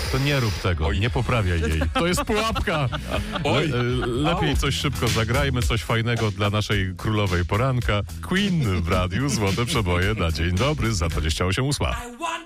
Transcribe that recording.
To nie rób tego, nie poprawiaj jej. To jest pułapka. Lepiej coś szybko zagrajmy, coś fajnego dla naszej królowej poranka. Queen w radiu, złote przeboje na dzień dobry za 28:08.